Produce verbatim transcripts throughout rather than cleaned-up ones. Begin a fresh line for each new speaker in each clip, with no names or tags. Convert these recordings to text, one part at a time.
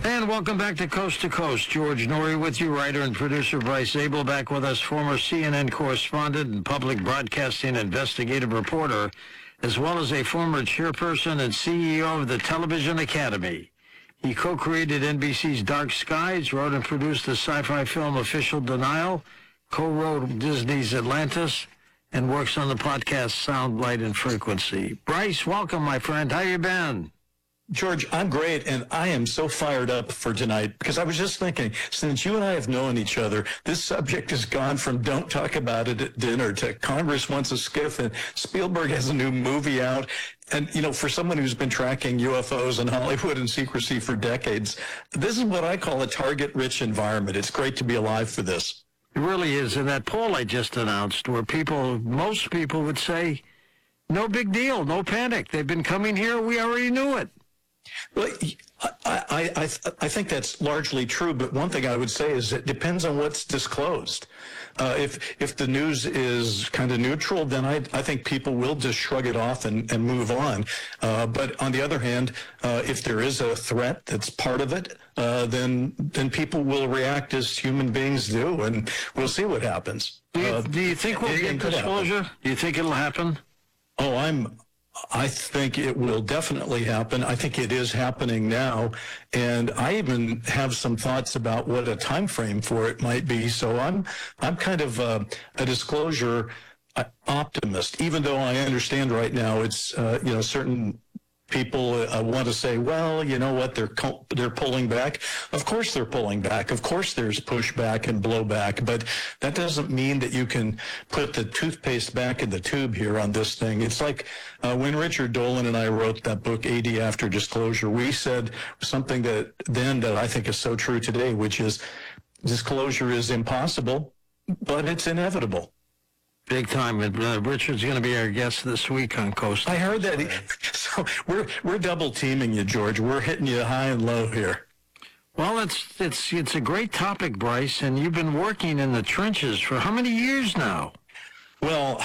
And welcome back to Coast to Coast. George Noory with you, writer and producer Bryce Abel back with us, former C N N correspondent and public broadcasting investigative reporter, as well as a former chairperson and C E O of the Television Academy. He co-created N B C's Dark Skies, wrote and produced the sci-fi film Official Denial, co-wrote Disney's Atlantis, and works on the podcast Sound, Light, and Frequency. Bryce, welcome, my friend. How you been?
George, I'm great, and I am so fired up for tonight because I was just thinking, since you and I have known each other, this subject has gone from don't talk about it at dinner to Congress wants a skiff, and Spielberg has a new movie out. And, you know, for someone who's been tracking U F Os and Hollywood and secrecy for decades, this is what I call a target-rich environment. It's great to be alive for this.
It really is. And that poll I just announced where people, most people would say, no big deal, no panic. They've been coming here. We already knew it.
Well, I, I, I, I think that's largely true, but one thing I would say is it depends on what's disclosed. Uh, if if the news is kind of neutral, then I, I think people will just shrug it off and, and move on. Uh, but on the other hand, uh, if there is a threat that's part of it, uh, then then people will react as human beings do, and we'll see what happens.
Do you,
uh,
do you think we'll get disclosure? Do you think it'll happen?
Oh, I'm... I think it will definitely happen. I think it is happening now, and I even have some thoughts about what a time frame for it might be. So I'm I'm kind of a, a disclosure optimist, even though I understand right now it's uh, you know certain people uh, want to say, well, you know what, they're they're pulling back. Of course they're pulling back. Of course there's pushback and blowback, but that doesn't mean that you can put the toothpaste back in the tube here on this thing. It's like uh, when Richard Dolan and I wrote that book, eighty After Disclosure, we said something that then that I think is so true today, which is disclosure is impossible, but it's inevitable.
Big time. Uh, Richard's going to be our guest this week on Coast.
I heard that. He, so we're we're double teaming you, George. We're hitting you high and low here.
Well, it's it's it's a great topic, Bryce, and you've been working in the trenches for how many years now?
Well,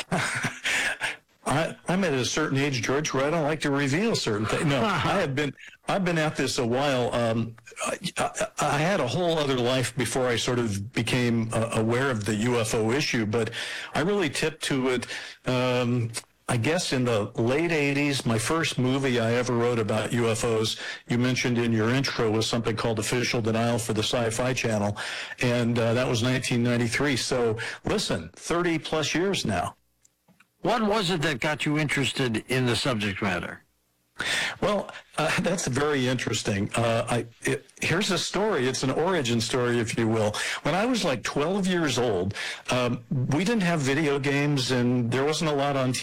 I, I'm at a certain age, George, where I don't like to reveal certain things. No, I have been I've been at this a while. Um, I, I, I had a whole other life before I sort of became uh, aware of the U F O issue, but I really tipped to it, um, I guess, in the late eighties. My first movie I ever wrote about U F Os, you mentioned in your intro, was something called Official Denial for the Sci-Fi Channel, and uh, that was nineteen ninety-three. So listen, thirty plus years now.
What was it that got you interested in the subject matter?
Well, uh, that's very interesting. Uh, I, it, here's a story. It's an origin story, if you will. When I was like twelve years old, um, we didn't have video games, and there wasn't a lot on